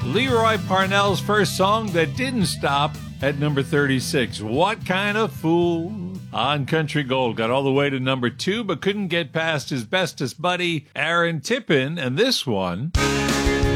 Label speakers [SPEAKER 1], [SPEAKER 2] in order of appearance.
[SPEAKER 1] Leroy Parnell's first song that didn't stop at number 36. What Kind of Fool? On Country Gold. Got all the way to number 2, but couldn't get past his bestest buddy, Aaron Tippin. And this one